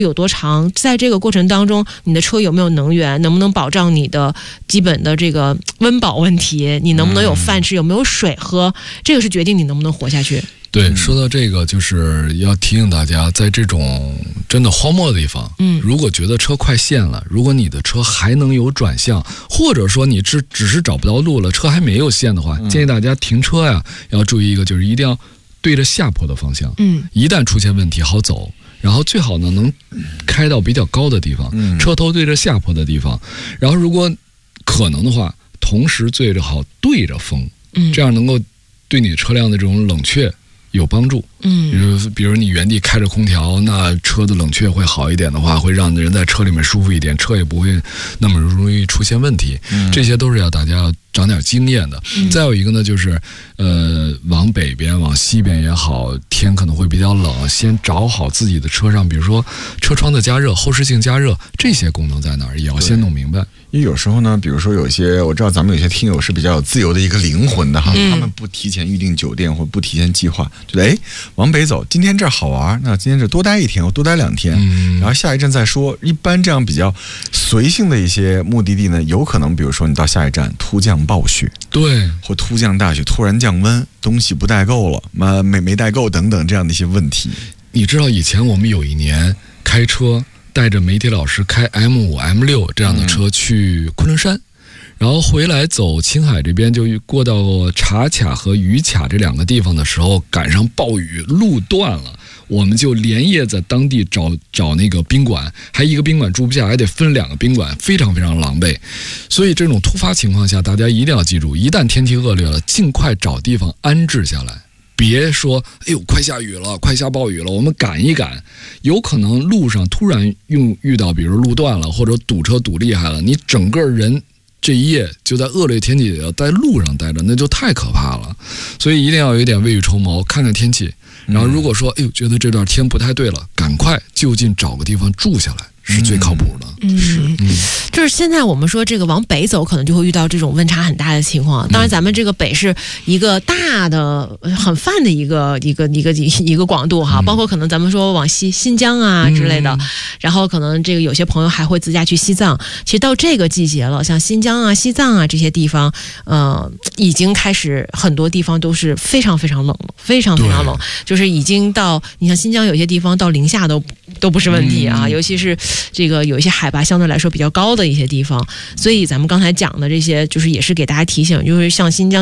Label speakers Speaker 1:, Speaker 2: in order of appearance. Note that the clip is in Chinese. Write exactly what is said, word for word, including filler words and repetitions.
Speaker 1: 有多长，在这个过程当中你的车有没有能源，能不能保障你的基本的这个温饱问题，你能不能有饭吃，有没有水喝，这个是决定你能不能活下去。
Speaker 2: 对，说到这个，就是要提醒大家，在这种真的荒漠的地方，嗯，如果觉得车快陷了，如果你的车还能有转向，或者说你只只是找不到路了，车还没有陷的话，嗯、建议大家停车呀，要注意一个，就是一定要对着下坡的方向，嗯，一旦出现问题好走。然后最好呢能开到比较高的地方，嗯、车头对着下坡的地方。然后如果可能的话，同时最好对着风，嗯、这样能够对你车辆的这种冷却有帮助。嗯，比如比如你原地开着空调，那车的冷却会好一点的话，会让人在车里面舒服一点，车也不会那么容易出现问题。嗯、这些都是要大家要长点经验的。嗯、再有一个呢，就是呃，往北边、往西边也好，天可能会比较冷，先找好自己的车上，比如说车窗的加热、后视镜加热这些功能在哪儿，也要先弄明白。
Speaker 3: 因为有时候呢，比如说有一些，我知道咱们有些听友是比较有自由的一个灵魂的哈，嗯、他们不提前预定酒店或不提前计划，觉得哎往北走，今天这儿好玩，那今天这多待一天，我多待两天，嗯、然后下一站再说。一般这样比较随性的一些目的地呢，有可能比如说你到下一站突降暴雪，
Speaker 2: 对，
Speaker 3: 或突降大雪，突然降温，东西不带够了，嘛没没带够等等这样的一些问题。
Speaker 2: 你知道以前我们有一年开车带着媒体老师开 M 五 M 六 这样的车去昆仑山。嗯，然后回来走青海这边，就过到茶卡和鱼卡这两个地方的时候，赶上暴雨，路断了，我们就连夜在当地找找那个宾馆，还一个宾馆住不下，还得分两个宾馆，非常非常狼狈。所以这种突发情况下，大家一定要记住，一旦天气恶劣了，尽快找地方安置下来。别说哎呦快下雨了，快下暴雨了，我们赶一赶，有可能路上突然用遇到比如路断了，或者堵车堵厉害了，你整个人这一夜就在恶劣天气里在路上待着，那就太可怕了。所以一定要有一点未雨绸缪，看看天气。然后如果说哎呦觉得这段天不太对了，赶快就近找个地方住下来，是最靠谱的。
Speaker 1: 嗯，是，嗯，就是现在我们说这个往北走，可能就会遇到这种温差很大的情况。当然，咱们这个北是一个大的、很泛的一个一个一个一个广度哈，嗯、包括可能咱们说往西新疆啊之类的，嗯、然后可能这个有些朋友还会自驾去西藏。其实到这个季节了，像新疆啊、西藏啊这些地方，呃，已经开始很多地方都是非常非常冷了，非常非常冷，就是已经到你像新疆有些地方到零下都都不是问题啊，嗯、尤其是这个有一些海拔相对来说比较高的一些地方，所以咱们刚才讲的这些，就是也是给大家提醒，就是像新疆。